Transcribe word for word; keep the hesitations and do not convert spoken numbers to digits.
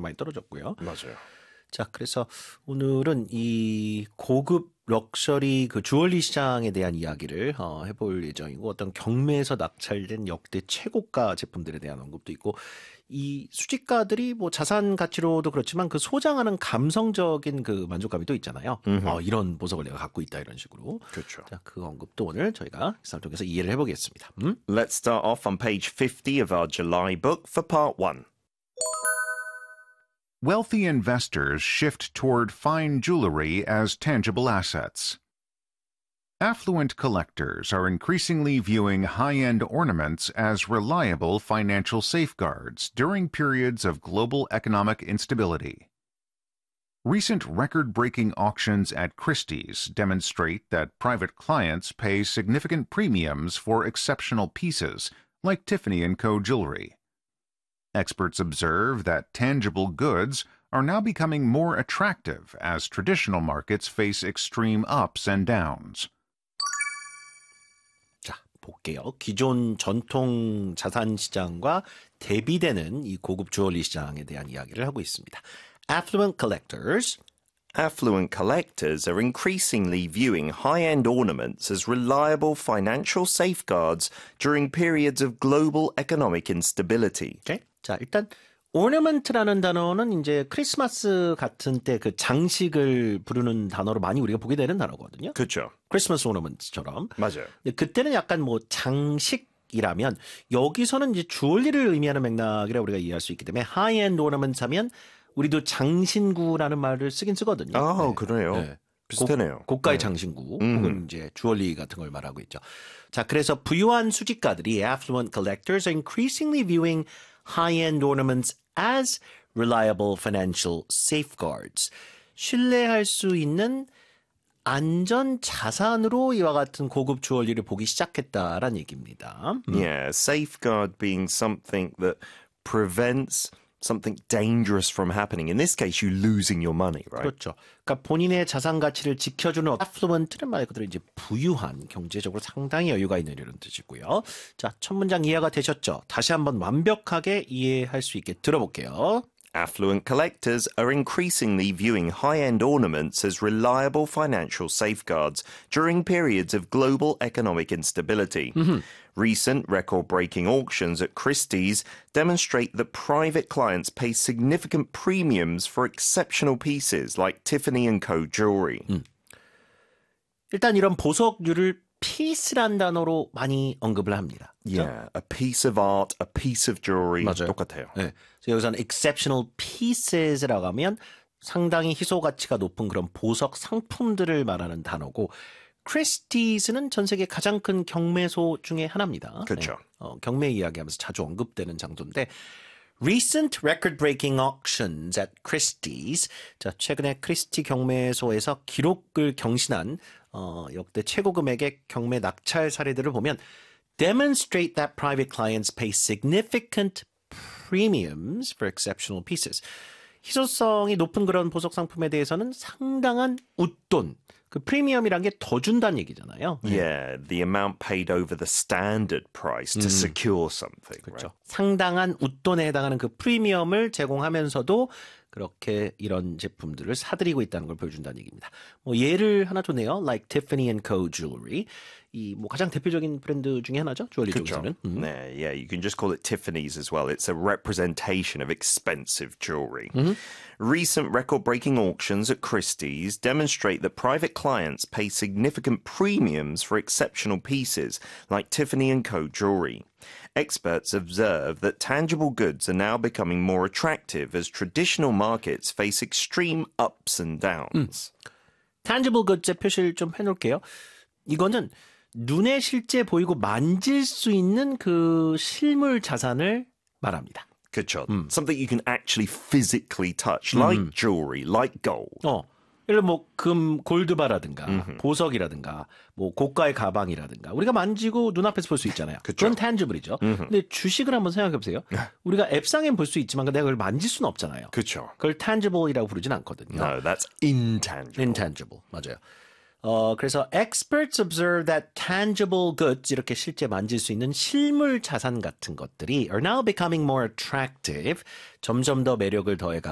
많이 떨어졌고요. 맞아요. 자, 그래서 오늘은 이 고급 럭셔리 그 주얼리 시장에 대한 이야기를 어, 해볼 예정이고 어떤 경매에서 낙찰된 역대 최고가 제품들에 대한 언급도 있고 이 수집가들이 뭐 자산 가치로도 그렇지만 그 소장하는 감성적인 그 만족감이 또 있잖아요. 어, 이런 보석을 내가 갖고 있다 이런 식으로. 그렇죠. 자, 그 언급도 오늘 저희가 기사를 통해서 이해를 해보겠습니다. 음? Let's start off on page fifty of our July book for part one. Wealthy investors shift toward fine jewelry as tangible assets. Affluent collectors are increasingly viewing high-end ornaments as reliable financial safeguards during periods of global economic instability. Recent record-breaking auctions at Christie's demonstrate that private clients pay significant premiums for exceptional pieces, like Tiffany and Co. jewelry. Experts observe that tangible goods are now becoming more attractive as traditional markets face extreme ups and downs. 자, 볼게요. 기존 전통 자산 시장과 대비되는 이 고급 주얼리 시장에 대한 이야기를 하고 있습니다. Affluent collectors. Affluent collectors are increasingly viewing high-end ornaments as reliable financial safeguards during periods of global economic instability. Okay. 자, 일단 ornament라는 단어는 이제 크리스마스 같은 때 그 장식을 부르는 단어로 많이 우리가 보게 되는 단어거든요. 그렇죠. 크리스마스 ornaments처럼. 맞아요. 근데 그때는 약간 뭐 장식이라면 여기서는 이제 주얼리를 의미하는 맥락이라 우리가 이해할 수 있기 때문에 high-end ornaments 하면 우리도 장신구라는 말을 쓰긴 쓰거든요. 아, 네. 그래요. 네. 비슷하네요. 고, 고가의 네. 장신구 음. 혹은 이제 주얼리 같은 걸 말하고 있죠. 자, 그래서 부유한 수집가들이 affluent collectors are increasingly viewing high-end ornaments as reliable financial safeguards. 신뢰할 수 있는 안전 자산으로 이와 같은 고급 주얼리를 보기 시작했다라는 얘기입니다. 음. Yeah, safeguard being something that prevents something dangerous from happening. In this case, you losing your money, right? 그렇죠. 그러니까 본인의 자산 가치를 지켜주는 affluent는 말 그대로 이제 부유한, 경제적으로 상당히 여유가 있는 이런 뜻이고요. 자, 첫 문장 이해가 되셨죠? 다시 한번 완벽하게 이해할 수 있게 들어볼게요. Affluent collectors are increasingly viewing high-end ornaments as reliable financial safeguards during periods of global economic instability. Mm-hmm. Recent record-breaking auctions at Christie's demonstrate that private clients pay significant premiums for exceptional pieces like Tiffany and Co. jewelry. 음. 일단 이런 보석류를 piece란 단어로 많이 언급을 합니다. Yeah, a piece of art, a piece of jewelry. 맞아요. 똑같아요. 네. 그래서 여기서는 exceptional pieces라고 하면 상당히 희소 가치가 높은 그런 보석 상품들을 말하는 단어고 크리스티스는 전 세계 가장 큰 경매소 중에 하나입니다. 그렇죠. 네. 어, 경매 이야기하면서 자주 언급되는 장소인데 Recent record-breaking auctions at Christie's. 자, 최근에 크리스티 경매소에서 기록을 경신한 어, 역대 최고 금액의 경매 낙찰 사례들을 보면 demonstrate that private clients pay significant premiums for exceptional pieces. 희소성이 높은 그런 보석 상품에 대해서는 상당한 웃돈, 그 프리미엄이란 게 더 준다는 얘기잖아요. Yeah, the amount paid over the standard price to 음. secure something. 그렇죠. Right? 상당한 웃돈에 해당하는 그 프리미엄을 제공하면서도 그렇게 이런 제품들을 사들이고 있다는 걸 보여준다는 얘기입니다. 뭐 예를 하나 좋네요. Like Tiffany and Co. jewelry. 이 뭐 가장 대표적인 브랜드 중에 하나죠. 주얼리 쪽에서는. 음. Yeah, yeah, you can just call it Tiffany's as well. It's a representation of expensive jewelry. Mm-hmm. Recent record-breaking auctions at Christie's demonstrate that private clients pay significant premiums for exceptional pieces like Tiffany and Co. jewelry. Experts observe that tangible goods are now becoming more attractive as traditional markets face extreme ups and downs. 음. tangible goods의 표시를 좀 해놓을게요. 이거는 눈에 실제 보이고 만질 수 있는 그 실물 자산을 말합니다. 그렇죠. 음. Something you can actually physically touch, like 음. jewelry, like gold. 어, 예를 들어 뭐 금 골드바라든가 음흠. 보석이라든가 뭐 고가의 가방이라든가 우리가 만지고 눈앞에서 볼 수 있잖아요. 그쵸. 그건 tangible이죠. 음흠. 근데 주식을 한번 생각해 보세요. 우리가 앱상엔 볼 수 있지만 내가 그걸 만질 수는 없잖아요. 그렇죠. 그걸 tangible이라고 부르진 않거든요. No, that's intangible. intangible. 맞아요. 어, 그래서 experts observe that tangible goods 이렇게 실제 만질 수 있는 실물 자산 같은 것들이 are now becoming more attractive. 점점 더 매력을 더해가